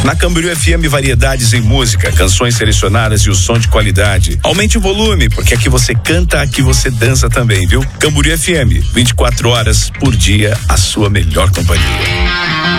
Na Camboriú FM, variedades em música, canções selecionadas e o som de qualidade. Aumente o volume, porque aqui você canta, aqui você dança também, viu? Camboriú FM, 24 horas por dia, a sua melhor companhia.